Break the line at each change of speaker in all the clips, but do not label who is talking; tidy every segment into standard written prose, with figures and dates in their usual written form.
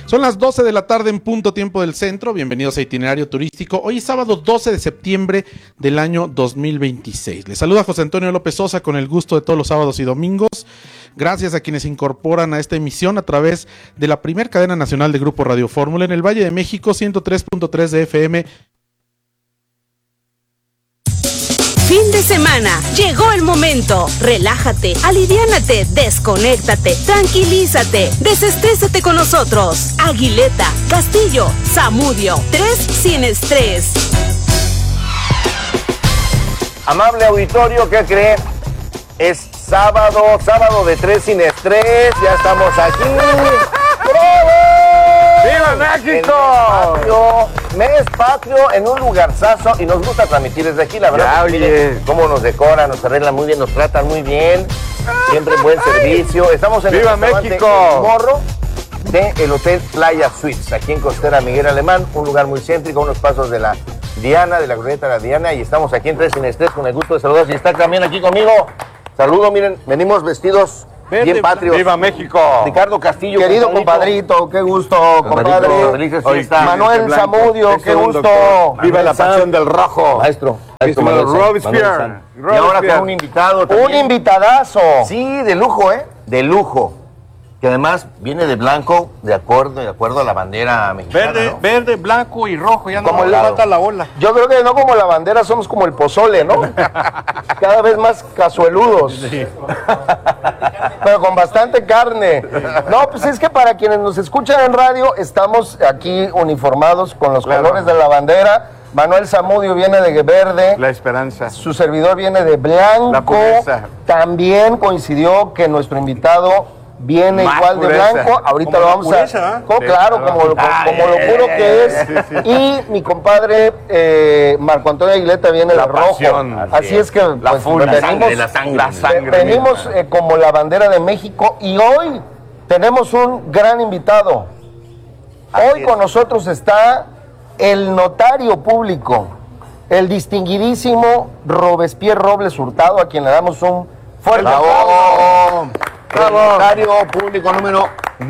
Son las 12 de la tarde en punto tiempo del centro. Bienvenidos a Itinerario Turístico. Hoy es sábado 12 de septiembre del año 2026. Les saluda José Antonio López Sosa con el gusto de todos los sábados y domingos. Gracias a quienes se incorporan a esta emisión a través de la primer cadena nacional de Grupo Radio Fórmula en el Valle de México, 103.3 de FM.
Fin de semana, llegó el momento. Relájate, aliviánate, desconéctate, tranquilízate, desestrésate con nosotros. Aguileta, Castillo, Zamudio, 3 sin estrés.
Amable auditorio, ¿qué cree? Es sábado de 3 sin estrés, ya estamos aquí. ¡Bravo!
¡Viva México!
Mes patrio en un lugarzazo y nos gusta transmitir desde aquí, la verdad. Miren cómo nos decoran, nos arreglan muy bien, nos tratan muy bien, siempre buen servicio. Estamos en el restaurante El Morro del Hotel Playa Suites, aquí en Costera Miguel Alemán, un lugar muy céntrico, unos pasos de la Diana, de la glorieta de la Diana, y estamos aquí en 3 sin estrés con el gusto de saludar. Y está también aquí conmigo. Saludo, miren, venimos vestidos bien patrios.
¡Viva México!
Ricardo Castillo.
Querido compadrito, qué gusto, compadre. Manuel Zamudio, qué gusto.
¡Viva la pasión del rojo!
Maestro.
Robespierre.
Y ahora con un invitado también.
Un invitadazo.
Sí, de lujo, ¿eh? De lujo. Que además viene de blanco, de acuerdo a la bandera mexicana,
Verde,
¿no?
verde, blanco y rojo, ya no
Como
le falta la ola.
Yo creo que no como la bandera, somos como el pozole, ¿no? Cada vez más cazueludos. Sí. Pero con bastante carne. No, pues es que para quienes nos escuchan en radio, estamos aquí uniformados con los colores de la bandera. Manuel Zamudio viene de verde.
La esperanza.
Su servidor viene de blanco.
La pureza.
También coincidió que nuestro invitado viene
más
igual
pureza.
de blanco. Ahorita
como
lo vamos
pureza,
a... Oh,
sí,
claro, como lo puro que es.
Sí, sí.
Y mi compadre Marco Antonio Aguileta viene
La
de rojo.
pasión.
Así es que
La full,
la sangre.
venimos como la bandera de México. Y hoy tenemos un gran invitado. Hoy con nosotros está el notario público, el distinguidísimo Robespierre Robles Hurtado, a quien le damos un fuerte aplauso.
El notario público número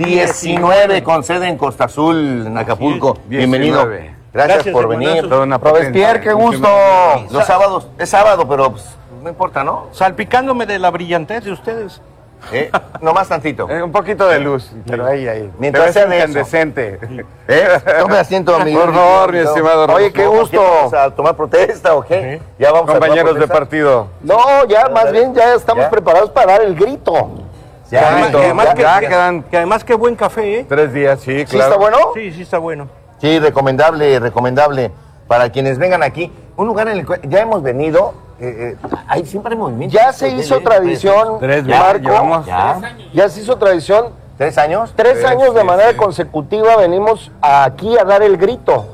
19 con sede en Costa Azul, en Acapulco. Bienvenido. Gracias por venir.
Robespierre, qué gusto.
Los sábados, es sábado, pero pues, no importa, ¿no?
Salpicándome de la brillantez de ustedes.
Nomás tantito.
Un poquito de luz, pero ahí.
Mientras sea de eso.
incandescente.
Tome asiento, amigo.
Por favor, mi estimado.
Oye, qué gusto.
¿Vamos a tomar protesta o qué? Ya vamos
Compañeros
a tomar
de partido.
No, ya más bien ya estamos preparados para dar el grito.
Que además qué buen café, ¿eh? 3 días, sí, claro.
¿Sí está bueno?
Sí, está bueno.
Sí, recomendable para quienes vengan aquí. Un lugar en el que ya hemos venido, hay siempre movimiento.
Ya se hizo tradición, Marco. Ya se hizo tradición.
3 años.
3 años de manera consecutiva venimos aquí a dar el grito.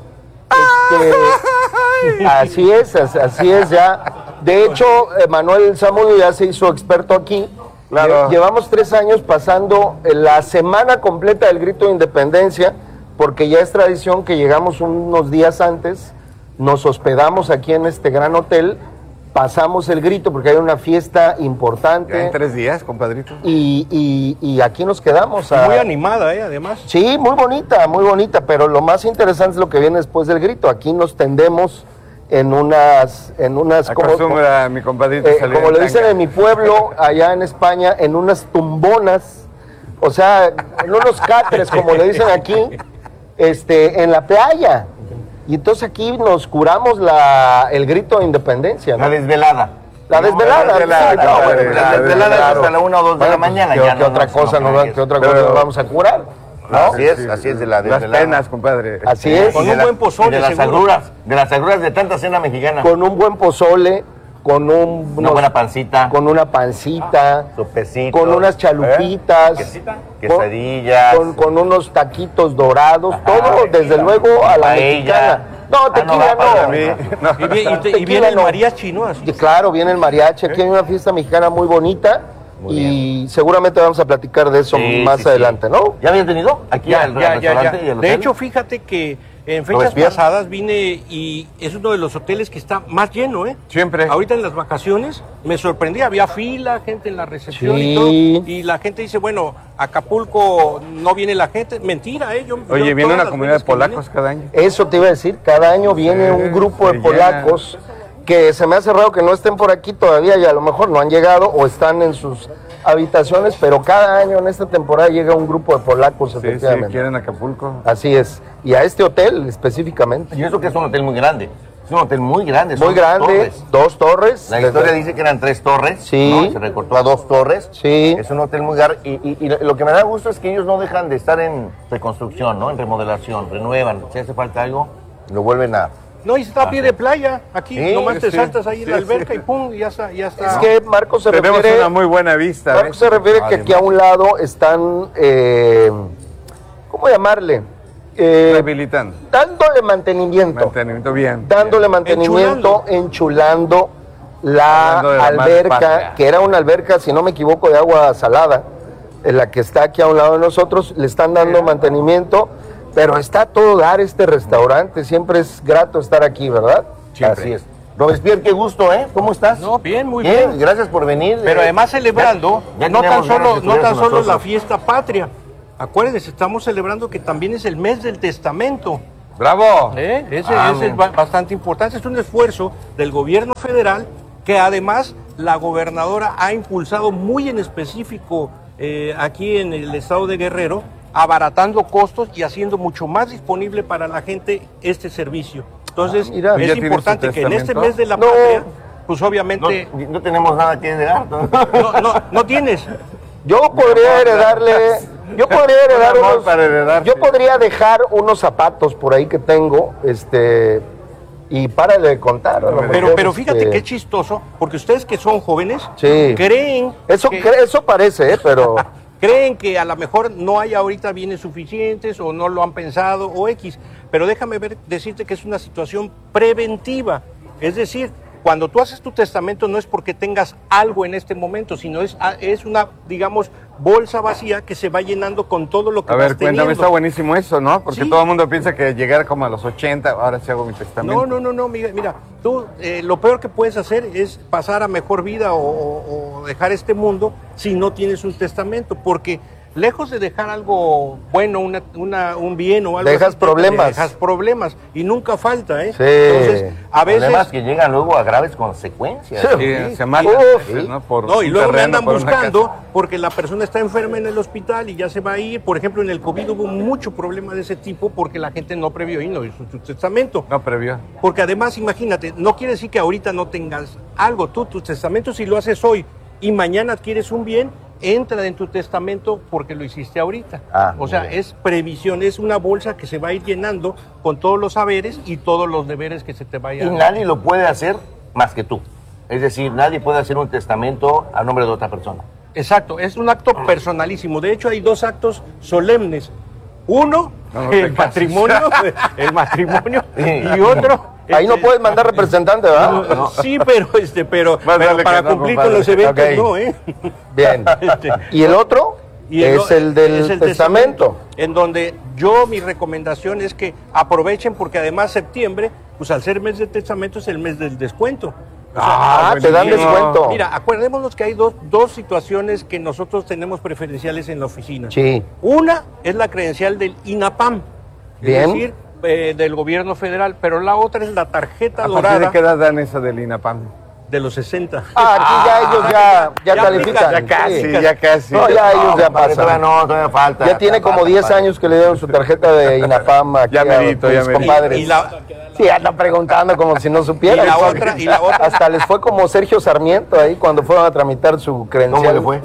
Así es ya. De hecho, Manuel Zamudio ya se hizo experto aquí.
Claro.
Llevamos 3 años pasando la semana completa del grito de independencia, porque ya es tradición que llegamos unos días antes, nos hospedamos aquí en este gran hotel, pasamos el grito porque hay una fiesta importante.
Ya en 3 días, compadrito.
Y aquí nos quedamos.
Muy animada, además.
Sí, muy bonita, pero lo más interesante es lo que viene después del grito. Aquí nos tendemos en unas
Acostumbra mi compadrito
como le dicen en mi pueblo, allá en España, en unas tumbonas, o sea, en unos cáteres, como le dicen aquí, en la playa. Y entonces aquí nos curamos el grito de independencia, ¿no?
La desvelada.
La desvelada
Es hasta la 1 o 2 de la mañana.
¿Qué otra cosa nos vamos a curar? ¿No?
Así es de la
Las penas, compadre.
Así es.
Con un buen pozole,
de las agruras de tanta cena mexicana.
Con un buen pozole, con
una buena pancita.
Con una pancita.
Sopecito.
Con unas chalupitas.
Quesadillas.
Con unos taquitos dorados. Todo, desde luego, a la mexicana. No, tequila no.
Y viene el mariachi, ¿no? Así.
Claro, viene el mariachi. Aquí hay una fiesta mexicana muy bonita. Y seguramente vamos a platicar de eso más adelante, ¿no?
¿Ya habían tenido aquí al restaurante y al hotel?
De hecho, fíjate que En fechas pasadas vine y es uno de los hoteles que está más lleno, ¿eh?
Siempre.
Ahorita en las vacaciones me sorprendí, había fila, gente en la recepción y todo. Y la gente dice, bueno, Acapulco no viene la gente. Mentira, ¿eh?
Oye, viene una comunidad de polacos cada año.
Eso te iba a decir, cada año viene un grupo de polacos que se me hace raro que no estén por aquí todavía y a lo mejor no han llegado o están en sus habitaciones, pero cada año en esta temporada llega un grupo de polacos, efectivamente.
Sí, quieren Acapulco.
Así es, y a este hotel específicamente.
Y eso que es un hotel muy grande. Es un hotel muy grande.
Muy grande, 2 torres.
La historia dice que eran 3 torres,
sí.
¿no? Se recortó a 2 torres.
Sí.
Es un hotel muy grande. Y lo que me da gusto es que ellos no dejan de estar en reconstrucción, ¿no? En remodelación, renuevan. Si hace falta algo, lo vuelven a...
No, y está a pie de playa, aquí,
sí,
nomás te saltas ahí en la alberca y pum, ya está.
Es que Marcos se
Tenemos
refiere...
una muy buena vista.
Marcos se refiere que aquí a un lado están, ¿cómo llamarle?
Rehabilitando.
Dándole mantenimiento.
Mantenimiento bien.
Dándole mantenimiento, enchulando la alberca, que era una alberca, si no me equivoco, de agua salada, en la que está aquí a un lado de nosotros, le están dando mantenimiento. Pero está a todo dar este restaurante, siempre es grato estar aquí, ¿verdad?
Siempre. Así es. Robespierre, qué gusto, ¿eh? ¿Cómo estás?
No, bien, muy bien.
Gracias por venir.
Pero además celebrando,
ya
no tan solo la
fiesta.
fiesta patria. Acuérdense, estamos celebrando que también es el mes del testamento.
¡Bravo!
Ese es bastante importante. Es un esfuerzo del gobierno federal que además la gobernadora ha impulsado muy en específico aquí en el estado de Guerrero, abaratando costos y haciendo mucho más disponible para la gente este servicio. Entonces, es importante que en este mes de la patria, pues obviamente...
No tenemos nada que heredar.
No tienes.
Yo podría heredarle... Yo podría dejar unos zapatos por ahí que tengo, y párale de contar.
Pero fíjate qué chistoso, porque ustedes que son jóvenes,
sí,
creen...
Eso parece, pero...
Creen que a lo mejor no hay ahorita bienes suficientes o no lo han pensado o X, pero déjame decirte que es una situación preventiva, es decir, cuando tú haces tu testamento no es porque tengas algo en este momento, sino es una, digamos, bolsa vacía que se va llenando con todo lo que vas teniendo.
Cuéntame, está buenísimo eso, ¿no? Porque todo el mundo piensa que llegar como a los 80, ahora sí hago mi testamento.
No, mira, tú lo peor que puedes hacer es pasar a mejor vida o dejar este mundo si no tienes un testamento, porque lejos de dejar algo bueno, un bien o algo
dejas
así,
problemas.
Dejas problemas y nunca falta, ¿eh?
Sí.
Entonces, a veces...
Problemas que llegan luego a graves consecuencias.
Sí, se matan, ¿no?
Y luego me andan buscando porque la persona está enferma en el hospital y ya se va a ir. Por ejemplo, en el COVID hubo mucho problema de ese tipo porque la gente no previó y no hizo su testamento.
No previó.
Porque además, imagínate, no quiere decir que ahorita no tengas algo. Tú, tu testamento, si lo haces hoy y mañana adquieres un bien, entra en tu testamento porque lo hiciste ahorita. O sea, es previsión, es una bolsa que se va a ir llenando con todos los saberes y todos los deberes que se te vayan.
Y nadie lo puede hacer más que tú. Es decir, nadie puede hacer un testamento a nombre de otra persona.
Exacto, es un acto personalísimo. De hecho, hay 2 actos solemnes. Uno, el matrimonio, y otro...
Ahí no puedes mandar representante, ¿verdad?
No. Sí, pero para cumplir con los eventos, no, ¿eh?
Bien. ¿Y el otro? Es el del testamento.
En donde mi recomendación es que aprovechen, porque además septiembre, pues al ser mes de testamento es el mes del descuento.
O sea, te dan descuento.
Mira, acuérdémonos que hay dos situaciones que nosotros tenemos preferenciales en la oficina.
Sí.
Una es la credencial del INAPAM.
Bien.
Es decir, del gobierno federal, pero la otra es la tarjeta dorada.
¿De qué edad dan esa del INAPAM?
De los 60.
Aquí ya ellos ya califican.
Ya casi.
No, ya ellos ya pasan.
Todavía falta.
Ya tiene como 10 años que le dieron su tarjeta de INAPAM aquí
ya merito,
a mis compadres. Sí, andan preguntando como si no supieran.
Y la otra.
Hasta les fue como Sergio Sarmiento ahí cuando fueron a tramitar su credencial.
¿Cómo le fue?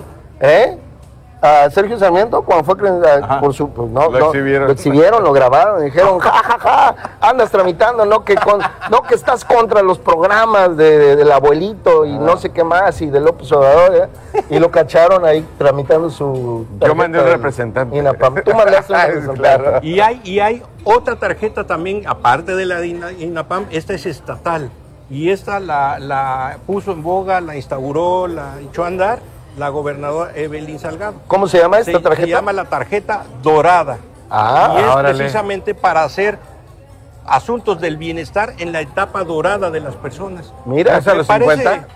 A Sergio Sarmiento cuando fue por su lo exhibieron, lo grabaron, dijeron ja, andas tramitando, no que estás contra los programas del abuelito y no sé qué más y de López Obrador, y lo cacharon ahí tramitando su tarjeta.
Yo mandé un representante.
INAPAM. Tú mandaste un representante.
Claro.
Y hay otra tarjeta también, aparte de la de INAPAM, esta es estatal. Y esta la puso en boga, la instauró, la echó a andar la gobernadora Evelyn Salgado.
¿Cómo se llama esta tarjeta?
Se llama la tarjeta dorada. Y es precisamente para hacer asuntos del bienestar en la etapa dorada de las personas.
Mira,
¿es a los 50?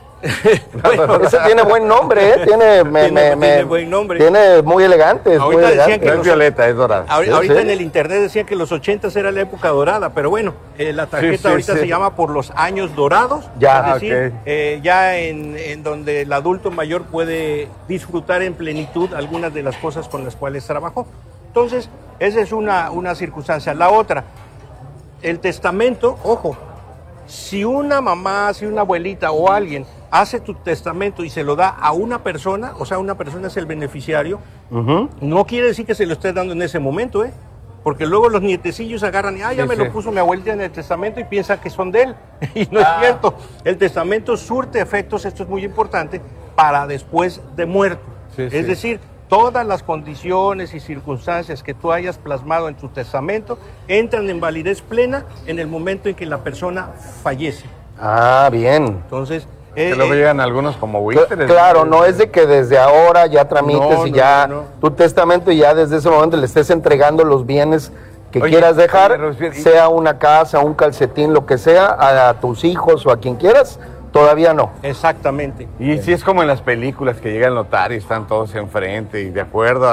Bueno,
ese tiene buen nombre, ¿eh? Tiene
buen nombre.
Tiene muy elegante, es muy
Ahorita
elegante.
decían que
No es violeta, es dorada.
Ahorita
Sí.
en el internet decían que los 80 era la época dorada, pero bueno, la tarjeta
Sí,
ahorita
sí.
se llama por los años dorados,
Ya,
es decir,
ok.
ya en donde el adulto mayor puede disfrutar en plenitud algunas de las cosas con las cuales trabajó. Entonces, esa es una circunstancia. La otra, el testamento, ojo, si una mamá, si una abuelita o alguien hace tu testamento y se lo da a una persona, o sea, una persona es el beneficiario, no quiere decir que se lo esté dando en ese momento, porque luego los nietecillos agarran y, ya
Sí,
me
sí.
lo puso mi abuelita en el testamento y piensan que son de él, y no es cierto. El testamento surte efectos, esto es muy importante, para después de muerto.
Sí,
Es
sí.
decir, todas las condiciones y circunstancias que tú hayas plasmado en tu testamento entran en validez plena en el momento en que la persona fallece.
Ah, bien.
Entonces,
Que luego llegan algunos como buitres.
Claro, no es de que desde ahora ya tramites
No,
y
no,
ya
no.
tu testamento y ya desde ese momento le estés entregando los bienes que
Oye,
quieras dejar,
oye, Robespierre,
sea una casa, un calcetín, lo que sea, a tus hijos o a quien quieras, todavía no.
exactamente.
Y sí es como en las películas que llega el notario y están todos enfrente y de acuerdo,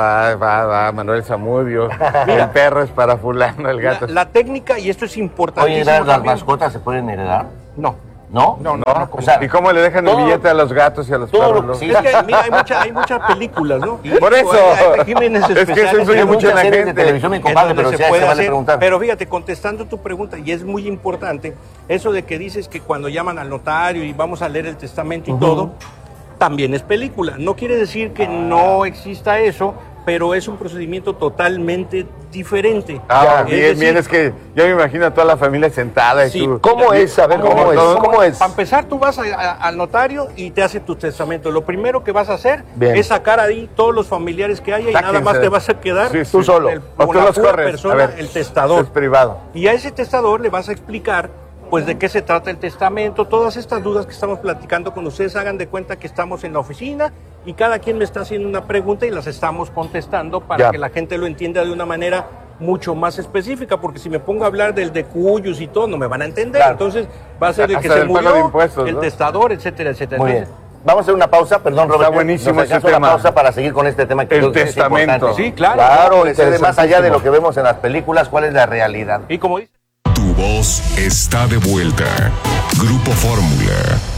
va Manuel Zamudio, el perro es para fulano, el gato.
La técnica, y esto es
Oye,
importantísimo
¿las
también.
mascotas se pueden heredar?
No.
¿No?
No,
O sea,
¿y cómo le dejan el
todo-
billete a los gatos y a los
todo
perros?
lo que
no?
sí.
Es que, mira, hay muchas películas, ¿no? Y
Por eso.
hay regímenes
Es que eso
especiales
influye
Hay
mucho en
muchas
la
series de
gente.
televisión, mi
en
compadre,
donde
pero
se
sí, se
puede
vale
hacer.
preguntar.
Pero fíjate, contestando tu pregunta, y es muy importante, eso de que dices que cuando llaman al notario y vamos a leer el testamento y todo, también es película. No quiere decir que no exista eso, pero es un procedimiento totalmente diferente.
Ah,
Es
bien,
decir,
bien, es que yo me imagino a toda la familia sentada y
Sí.
tú...
¿Cómo es? A ver, ¿cómo es?
todo-
¿Cómo es?
Para empezar, tú vas al notario y te hace tu testamento. Lo primero que vas a hacer
Bien.
es sacar ahí todos los familiares que haya y nada más
Sáquense.
te vas a quedar
Sí, sí.
Tú solo.
O
con
tú
la
los
pura
corres.
persona,
A ver,
el testador.
es privado.
Y a ese testador le vas a explicar pues de qué se trata el testamento, todas estas dudas que estamos platicando con ustedes, hagan de cuenta que estamos en la oficina y cada quien me está haciendo una pregunta y las estamos contestando para
Ya.
que la gente lo entienda de una manera mucho más específica, porque si me pongo a hablar del de cuyos y todo, no me van a entender.
Claro.
Entonces va a ser el que
Hasta
se
del pago
murió,
de impuestos,
el
¿no?
testador, etcétera, etcétera.
Muy bien.
Entonces,
Vamos a hacer una pausa, perdón, Robert.
buenísimo
Nos
ese
hacemos
tema.
una pausa para seguir con este tema que
El
creo que es
testamento.
importante.
Sí, claro.
Claro,
interesantísimo.
de más allá de lo que vemos en las películas, ¿cuál es la realidad?
y como dice...
Tu voz está de vuelta. Grupo Fórmula.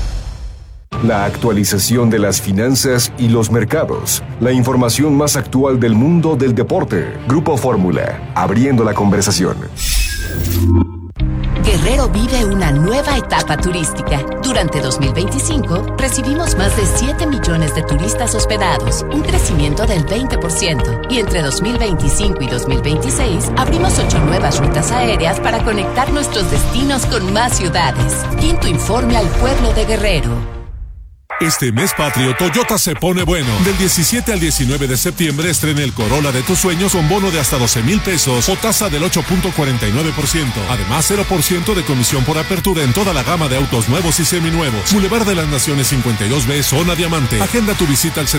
La actualización de las finanzas y los mercados. La información más actual del mundo del deporte. Grupo Fórmula. Abriendo la conversación.
Guerrero vive una nueva etapa turística. Durante 2025, recibimos más de 7 millones de turistas hospedados, un crecimiento del 20%. Y entre 2025 y 2026, abrimos 8 nuevas rutas aéreas para conectar nuestros destinos con más ciudades. Quinto informe al pueblo de Guerrero.
Este mes patrio, Toyota se pone bueno. Del 17 al 19 de septiembre estrena el Corolla de tus sueños con bono de hasta 12,000 pesos o tasa del 8.49%. Además, 0% de comisión por apertura en toda la gama de autos nuevos y seminuevos. Boulevard de las Naciones 52B, Zona Diamante. Agenda tu visita al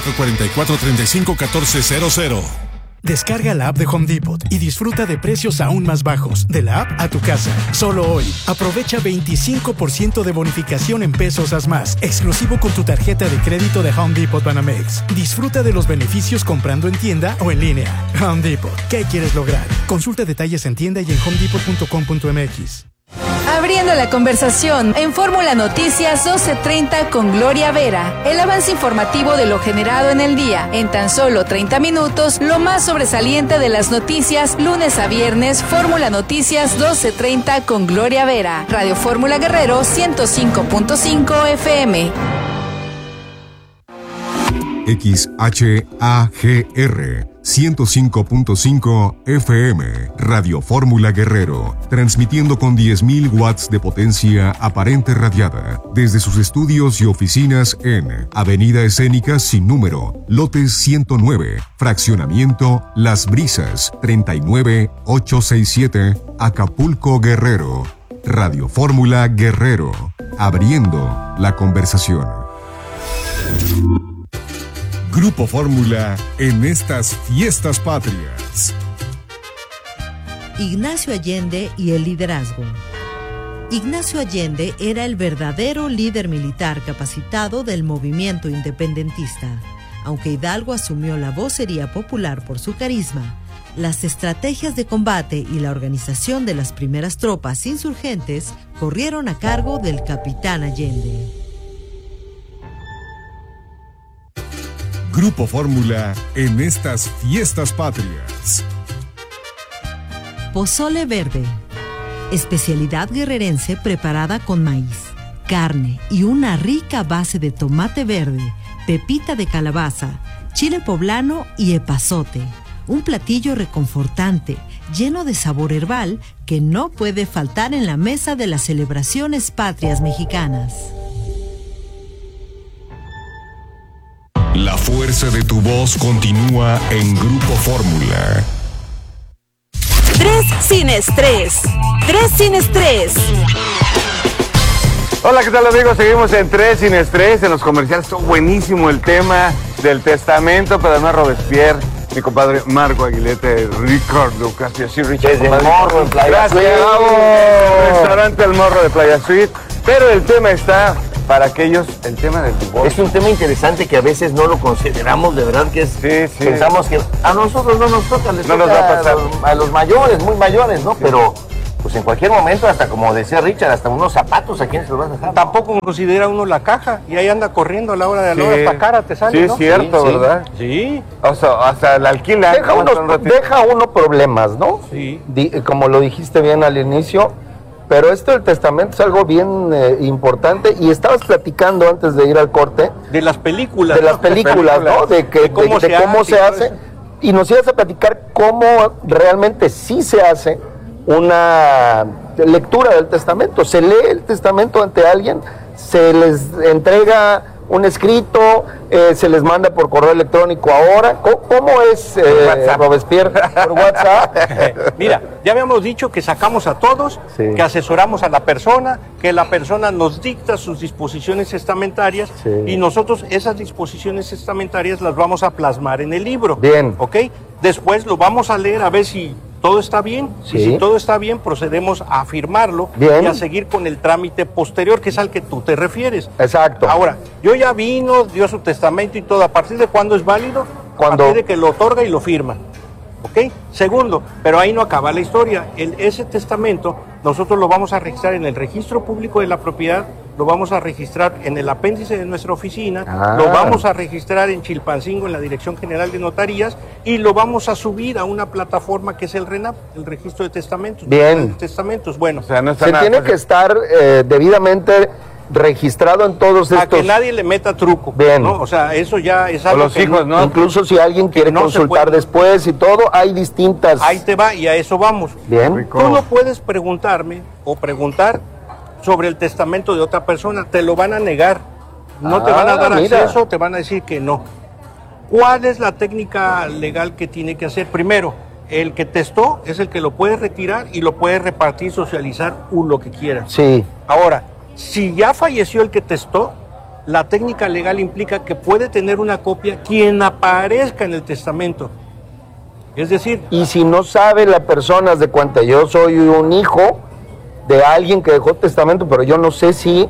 7444-351400.
Descarga la app de Home Depot y disfruta de precios aún más bajos. De la app a tu casa. Solo hoy. Aprovecha 25% de bonificación en pesos haz más. Exclusivo con tu tarjeta de crédito de Home Depot Banamex. Disfruta de los beneficios comprando en tienda o en línea. Home Depot. ¿Qué quieres lograr? Consulta detalles en tienda y en homedepot.com.mx.
Abriendo la conversación en Fórmula Noticias 12:30 con Gloria Vera. El avance informativo de lo generado en el día. En tan solo 30 minutos, lo más sobresaliente de las noticias, lunes a viernes, Fórmula Noticias 12:30 con Gloria Vera. Radio Fórmula Guerrero 105.5 FM.
XHAGR 105.5 FM, Radio Fórmula Guerrero, transmitiendo con 10.000 watts de potencia aparente radiada desde sus estudios y oficinas en Avenida Escénica sin número, lotes 109, fraccionamiento Las Brisas, 39867, Acapulco, Guerrero. Radio Fórmula Guerrero, abriendo la conversación. Grupo Fórmula en estas fiestas patrias.
Ignacio Allende y el liderazgo. Ignacio Allende era el verdadero líder militar capacitado del movimiento independentista. Aunque Hidalgo asumió la vocería popular por su carisma, las estrategias de combate y la organización de las primeras tropas insurgentes corrieron a cargo del capitán Allende.
Grupo Fórmula en estas fiestas patrias.
Pozole verde. Especialidad guerrerense preparada con maíz, carne y una rica base de tomate verde, pepita de calabaza, chile poblano y epazote. Un platillo reconfortante, lleno de sabor herbal que no puede faltar en la mesa de las celebraciones patrias mexicanas.
La fuerza de tu voz continúa en Grupo Fórmula.
3 sin estrés. 3 sin estrés.
Hola, ¿qué tal, amigos? Seguimos en 3 sin estrés. En los comerciales estuvo buenísimo el tema del testamento, pero además Robespierre, mi compadre Marco Aguilete, Ricardo, casi así, Richard.
Desde el Morro en Playa
Gracias,
Suite.
Restaurante El Morro de Playa Suite. Pero el tema está para aquellos, el tema del divorcio.
Es un tema interesante que a veces no lo consideramos, de verdad que es.
Sí.
Pensamos que a nosotros no nos toca, les
No
toca
nos va a pasar.
a los mayores, muy mayores, ¿no? Sí. Pero pues en cualquier momento, hasta como decía Richard, hasta unos zapatos, ¿a quién se los vas a dejar?
Tampoco considera uno la caja y ahí anda corriendo a la hora de la hora, esta cara te sale,
sí,
¿no?
es cierto,
Sí,
¿verdad?
Sí.
O sea, hasta la alquila.
Deja uno problemas, ¿no?
Sí.
Como lo dijiste bien al inicio, pero esto del testamento es algo bien importante, y estabas platicando antes de ir al corte
De las películas.
de las películas, ¿no? De cómo se hace,
eso.
y nos ibas a platicar cómo realmente sí se hace una lectura del testamento. Se lee el testamento ante alguien, se les entrega un escrito, se les manda por correo electrónico ahora. ¿Cómo es, Robespierre? Por WhatsApp.
Mira, ya habíamos dicho que sacamos a todos,
Sí.
que asesoramos a la persona, que la persona nos dicta sus disposiciones testamentarias
Sí.
y nosotros esas disposiciones testamentarias las vamos a plasmar en el libro.
Bien.
¿Ok? Después lo vamos a leer a ver si todo está bien.
Sí.
Y si todo está bien, procedemos a firmarlo
Bien.
y a seguir con el trámite posterior, que es al que tú te refieres.
Exacto.
Ahora, yo ya vino, dio su testamento y todo. ¿A partir de cuándo es válido?
Cuando-
A partir de que lo otorga y lo firma. ¿Ok? Segundo, pero ahí no acaba la historia. Ese testamento nosotros lo vamos a registrar en el registro público de la propiedad, lo vamos a registrar en el apéndice de nuestra oficina,
Ah.
lo vamos a registrar en Chilpancingo, en la Dirección General de Notarías, y lo vamos a subir a una plataforma que es el RENAP, el Registro de Testamentos.
Bien.
Testamentos, bueno.
O sea, no está
Se
nada
tiene
fácil.
que estar debidamente registrado en todos
A
estos.
que nadie le meta truco.
Bien.
¿No? O sea, eso ya es
O
algo
los
que
hijos, ¿no?
Incluso si alguien quiere
no se
consultar
puede.
después y todo, hay distintas.
Ahí te va y a eso vamos.
Bien.
Tú no puedes preguntarme o preguntar sobre el testamento de otra persona, te lo van a negar, no te van a dar
mira.
acceso, te van a decir que no. ¿Cuál es la técnica legal que tiene que hacer? Primero, el que testó es el que lo puede retirar y lo puede repartir, socializar o lo que quiera.
Sí.
Ahora, si ya falleció el que testó, la técnica legal implica que puede tener una copia quien aparezca en el testamento. Es decir,
Y si no sabe la persona, haz de cuenta, yo soy un hijo de alguien que dejó testamento, pero yo no sé si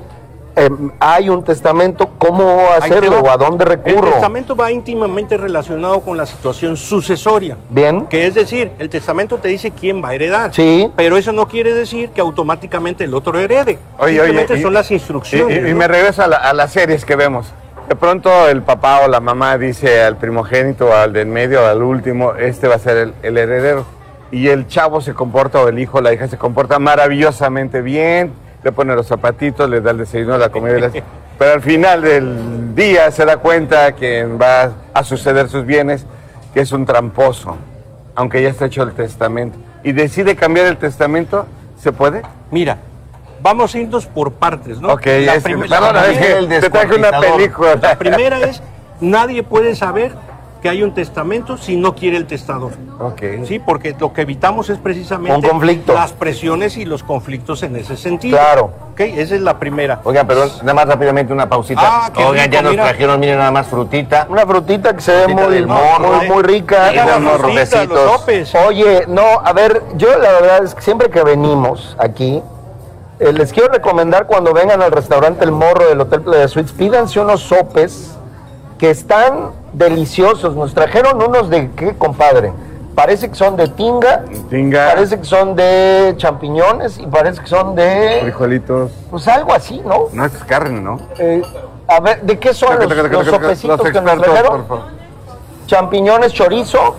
hay un testamento, ¿cómo
ahí te
hacerlo
va.
o a dónde
El
recurro?
testamento va íntimamente relacionado con la situación sucesoria.
Bien.
Que es decir, el testamento te dice quién va a heredar.
Sí.
Pero eso no quiere decir que automáticamente el otro herede. Simplemente son las instrucciones.
Y
¿no?
me regreso a las series que vemos. De pronto el papá o la mamá dice al primogénito, al del medio, al último, este va a ser el heredero. Y el chavo se comporta, o el hijo o la hija se comporta maravillosamente bien, le pone los zapatitos, le da el desayuno, la comida. Pero al final del día se da cuenta que va a suceder sus bienes, que es un tramposo, aunque ya está hecho el testamento. Y decide cambiar el testamento, ¿se puede?
Mira, vamos a irnos por partes, ¿no?
Ok, ya es,
la
perdona, es que
el
te traje una
descuartizador.
película.
La primera es, nadie puede saber que haya un testamento si no quiere el testador.
Ok.
Sí, porque lo que evitamos es precisamente
un conflicto,
las presiones y los conflictos en ese sentido.
Claro.
Ok, esa es la primera.
Oigan, perdón, nada más rápidamente una pausita.
Qué
Oigan,
rico,
ya nos
mira.
trajeron, miren, nada más frutita.
Una frutita que se ve
Frutita del morro,
muy rica.
Mira,
unos
la frutita, los
rojecitos.
sopes.
Oye, no, a ver, yo la verdad es que siempre que venimos aquí, les quiero recomendar cuando vengan al restaurante El Morro del Hotel Playa Suites, pídanse unos sopes que están deliciosos. Nos trajeron unos de, ¿qué, compadre? Parece que son de tinga, parece que son de champiñones y parece que son de...
Frijolitos.
Pues algo así, ¿no?
No es carne, ¿no?
A ver, ¿de qué son los sopecitos que nos trajeron? Champiñones, chorizo,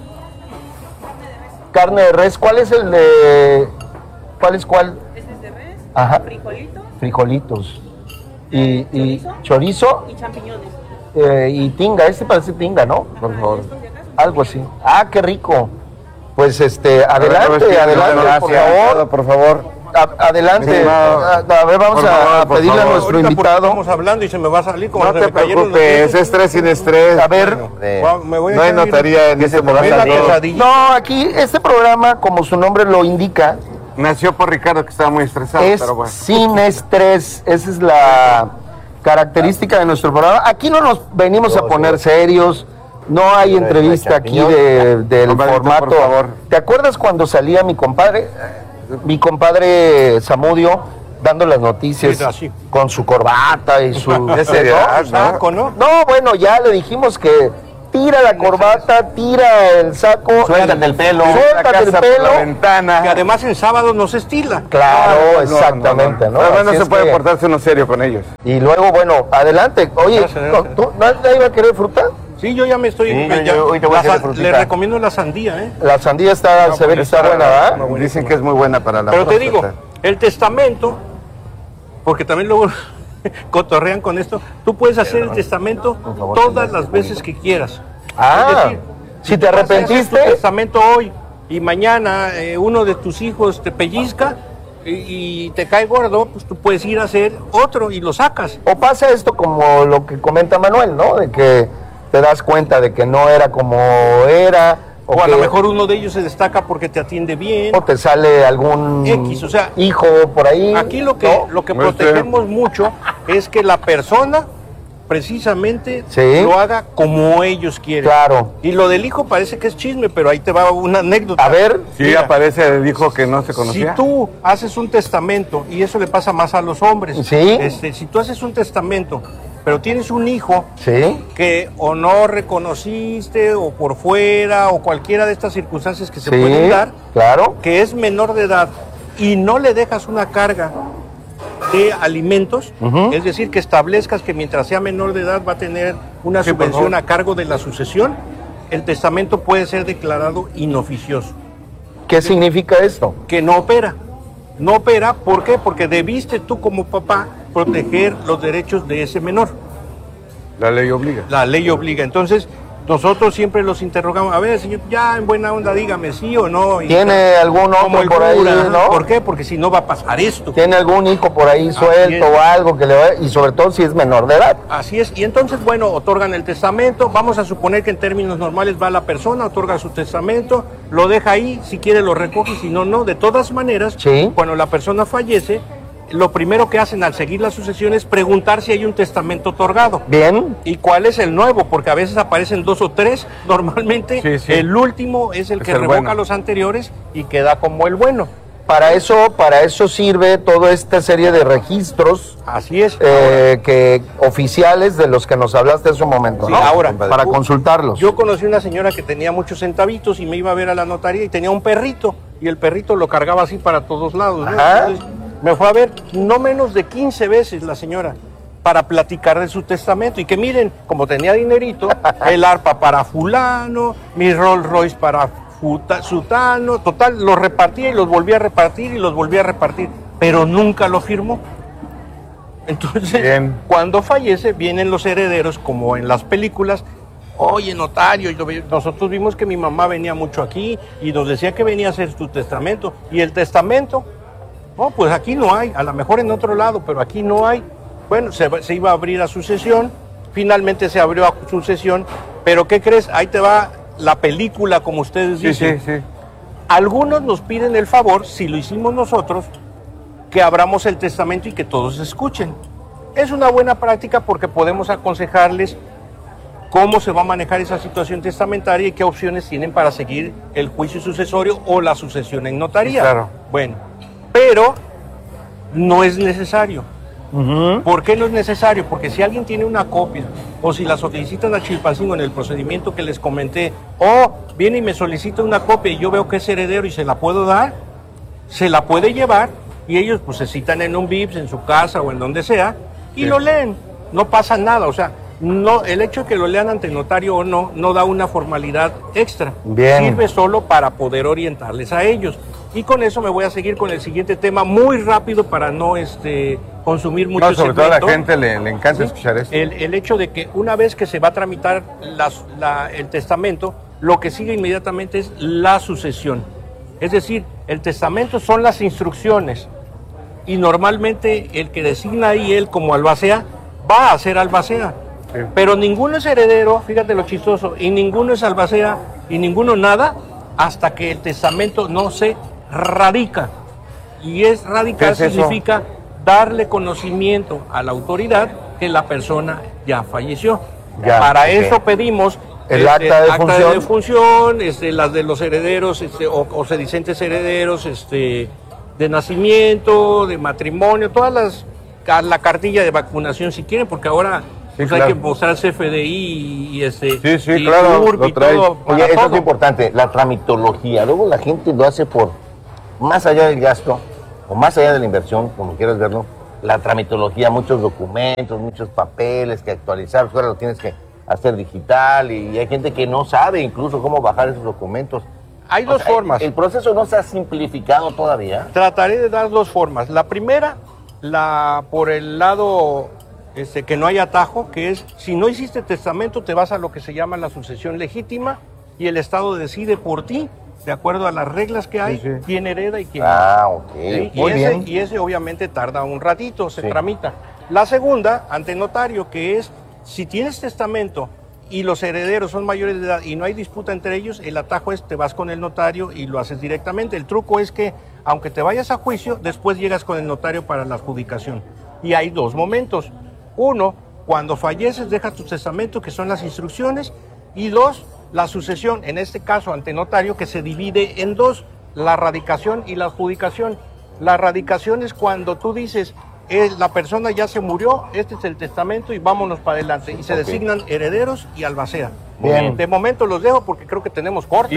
carne de res. ¿Cuál es el de...? ¿Cuál es cuál?
Este es de res,
Ajá.
frijolitos,
Y chorizo
y champiñones.
Y tinga. Este parece tinga, ¿no? Por favor. Algo así. Ah, qué rico. Pues adelante, por favor. Adelante. A ver, vamos a pedirle a nuestro
Ahorita porque
invitado.
Estamos hablando y se me va a salir como
No
se
te
me cayeron los
preocupes,
dientes.
es Tres sin estrés.
A ver,
Me voy a
no hay
echar
notaría en ese momento.
la quesadilla.
no, aquí este programa, como su nombre lo indica,
Nació por Ricardo, que estaba muy estresado,
es
pero bueno.
sin estrés. Esa es la característica de nuestro programa. Aquí no nos venimos a poner serios. No hay entrevista aquí del
Compadrito,
formato.
por favor.
¿Te acuerdas cuando salía mi compadre Zamudio, dando las noticias
Sí, así.
con su corbata y su...
Qué seriedad,
Saco, ¿no?
No, bueno, ya le dijimos que tira la corbata, tira el saco.
Suéltate el pelo.
Suéltate el
Casa por la
pelo.
ventana.
Que además en sábado no se estila.
Claro, exactamente, ¿no?
Además no
Así
se
es
puede
que-
portarse uno serio con ellos.
Y luego, bueno, adelante. Oye,
Gracias, gracias.
¿tú nadie iba a querer fruta?
Sí, yo ya me estoy...
Sí,
ya-
yo hoy te voy a hacer frutita.
le recomiendo la sandía, ¿eh?
La sandía está, se ve que está buena, ¿verdad?
Dicen que es muy buena para la
Pero te
próstata.
digo, el testamento, porque también luego cotorrean con esto, tú puedes hacer el testamento todas las veces que quieras.
Ah,
Es decir,
si te
tú haces
arrepentiste,
tu testamento hoy y mañana uno de tus hijos te pellizca y te cae gordo, pues tú puedes ir a hacer otro y lo sacas.
o pasa esto como lo que comenta Manuel, ¿no? De que te das cuenta de que no era como era,
O a
que-
lo mejor uno de ellos se destaca porque te atiende bien.
o te sale algún
X, o sea,
hijo por ahí.
Aquí lo que,
¿no?
lo que
No sé.
protegemos mucho es que la persona precisamente
Sí.
lo haga como ellos quieren.
Claro.
Y lo del hijo parece que es chisme, pero ahí te va una anécdota.
A ver,
Sí,
Mira,
aparece el hijo que no se
si
conocía.
tú haces un testamento, y eso le pasa más a los hombres,
Sí.
si tú haces un testamento, pero tienes un hijo
sí,
que o no reconociste, o por fuera, o cualquiera de estas circunstancias que se
sí,
pueden dar,
claro.
que es menor de edad, y no le dejas una carga de alimentos, es decir, que establezcas que mientras sea menor de edad va a tener una
Sí, por
subvención
favor.
a cargo de la sucesión, el testamento puede ser declarado inoficioso,
¿Qué significa esto?
que no opera. No opera, ¿por qué? Porque debiste tú como papá proteger los derechos de ese menor.
La ley obliga.
La ley obliga. Entonces, nosotros siempre los interrogamos, a ver, señor, ya en buena onda dígame sí o no. Y
¿Tiene algún
como
otro
el
por ahí,
cura,
no?
¿Por qué? Porque si no va a pasar esto.
¿Tiene algún hijo por ahí suelto
es.
o algo que le va, y sobre todo si es menor de edad?
Así es, y entonces, bueno, otorgan el testamento, vamos a suponer que en términos normales va la persona, otorga su testamento, lo deja ahí, si quiere lo recoge, si no, no. De todas maneras,
Sí.
cuando la persona fallece, lo primero que hacen al seguir la sucesión es preguntar si hay un testamento otorgado.
Bien,
¿Y cuál es el nuevo? Porque a veces aparecen 2 o 3, normalmente
Sí, sí.
el último es el
Es
que
el
revoca
bueno.
los anteriores y queda como el bueno.
para eso sirve toda esta serie de registros
Así es.
que oficiales de los que nos hablaste hace un momento,
Sí,
¿no?
ahora,
para consultarlos.
Yo conocí una señora que tenía muchos centavitos y me iba a ver a la notaría y tenía un perrito y el perrito lo cargaba así para todos lados, ¿no?
Ajá.
Entonces, me fue a ver no menos de 15 veces la señora para platicar de su testamento y que miren, como tenía dinerito, el arpa para fulano, mi Rolls Royce para sutano, total, los repartía y los volvía a repartir y los volvía a repartir, pero nunca lo firmó. Entonces,
Bien.
cuando fallece, vienen los herederos, como en las películas. Oye, notario, nosotros vimos que mi mamá venía mucho aquí y nos decía que venía a hacer su testamento. ¿Y el testamento? No, pues aquí no hay, a lo mejor en otro lado, pero aquí no hay. Bueno, se iba a abrir a sucesión finalmente se abrió a sucesión, pero ¿qué crees? Ahí te va la película, como ustedes dicen.
Sí.
Algunos nos piden el favor, si lo hicimos nosotros, que abramos el testamento y que todos escuchen. Es una buena práctica porque podemos aconsejarles cómo se va a manejar esa situación testamentaria y qué opciones tienen para seguir el juicio sucesorio o la sucesión en notaría.
Claro.
Bueno, pero no es necesario. ¿Por qué no es necesario? Porque si alguien tiene una copia o si la solicitan a Chilpancingo en el procedimiento que les comenté, o viene y me solicita una copia y yo veo que es heredero y se la puedo dar, se la puede llevar y ellos pues se citan en un VIPS, en su casa o en donde sea y lo leen, no pasa nada, o sea, no, el hecho de que lo lean ante notario o no da una formalidad extra.
Bien.
Sirve solo para poder orientarles a ellos. Y con eso me voy a seguir con el siguiente tema muy rápido para no consumir mucho
No, sobre todo a
segmento.
la gente le encanta escuchar esto.
El hecho de que una vez que se va a tramitar el testamento, lo que sigue inmediatamente es la sucesión. Es decir, el testamento son las instrucciones y normalmente el que designa ahí él como albacea va a ser albacea. Sí. Pero ninguno es heredero, fíjate lo chistoso, y ninguno es albacea y ninguno nada hasta que el testamento no se radica. Y es radicar significa darle conocimiento a la autoridad que la persona ya falleció. Ya, para eso pedimos
el acta de
defunción, las de los herederos o sedicentes herederos, de nacimiento, de matrimonio, la cartilla de vacunación si quieren, porque ahora pues claro, hay que mostrar CFDI y
claro,
URB y todo.
Oye, eso es importante, la tramitología. Luego la gente lo hace por más allá del gasto o más allá de la inversión, como quieras verlo. La tramitología, muchos documentos, muchos papeles que actualizar, ahora lo tienes que hacer digital y hay gente que no sabe incluso cómo bajar esos documentos.
Hay dos formas.
¿El proceso no se ha simplificado todavía?
Trataré de dar dos formas. La primera, por el lado que no hay atajo, que es, si no hiciste testamento, te vas a lo que se llama la sucesión legítima y el Estado decide por ti, de acuerdo a las reglas que hay, quién hereda y quién no.
Ok.
¿Sí?
Muy bien.
Y ese obviamente tarda un ratito, se tramita. La segunda, ante notario, que es, si tienes testamento y los herederos son mayores de edad y no hay disputa entre ellos, el atajo es, te vas con el notario y lo haces directamente. El truco es que, aunque te vayas a juicio, después llegas con el notario para la adjudicación. Y hay dos momentos. Uno, cuando falleces, dejas tu testamento, que son las instrucciones, y dos, la sucesión, en este caso ante notario, que se divide en dos, la radicación y la adjudicación. La radicación es cuando tú dices, la persona ya se murió, este es el testamento y vámonos para adelante. Y se designan herederos y albacea.
Bien.
De momento los dejo porque creo que tenemos corte.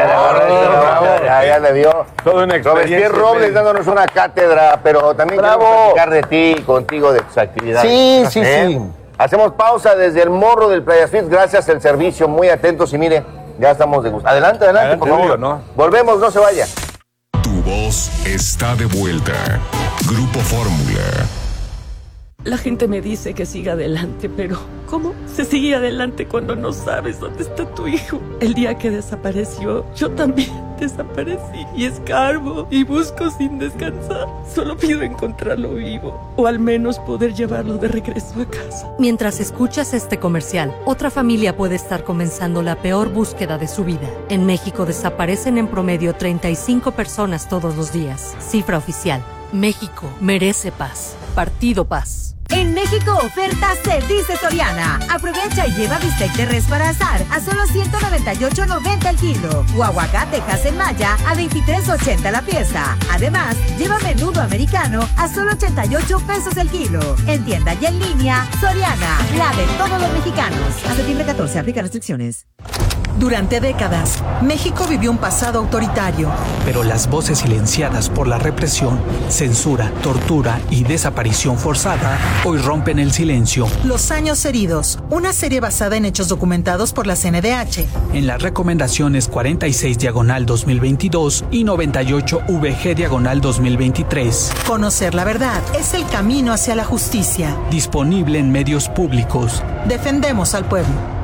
Ya le dio.
Toda una experiencia.
Robespierre Robles dándonos una cátedra, pero también queremos platicar de ti, contigo, de tus actividades. Sí. Hacemos pausa desde el morro del Playa Suites, gracias al servicio, muy atentos y mire, ya estamos de gusto. Adelante, por favor.
¿No?
Volvemos, no se vaya.
Tu voz está de vuelta. Grupo Fórmula.
La gente me dice que siga adelante, pero ¿cómo se sigue adelante cuando no sabes dónde está tu hijo? El día que desapareció, yo también desaparecí y escarbo y busco sin descansar. Solo pido encontrarlo vivo o al menos poder llevarlo de regreso a casa.
Mientras escuchas este comercial, otra familia puede estar comenzando la peor búsqueda de su vida. En México desaparecen en promedio 35 personas todos los días. Cifra oficial. México merece paz. Partido Paz.
En México, oferta se dice Soriana. Aprovecha y lleva bistec de res para asar a solo $198.90 el kilo. O aguacate en Maya a $23.80 la pieza. Además, lleva menudo americano a solo 88 pesos el kilo. En tienda y en línea, Soriana, la de todos los mexicanos. A septiembre 14, aplica restricciones.
Durante décadas, México vivió un pasado autoritario. Pero las voces silenciadas por la represión, censura, tortura y desaparición forzada hoy rompen el silencio.
Los años heridos, una serie basada en hechos documentados por la CNDH.
En las recomendaciones 46/2022 y 98/VG/2023.
Conocer la verdad es el camino hacia la justicia.
Disponible en medios públicos.
Defendemos al pueblo.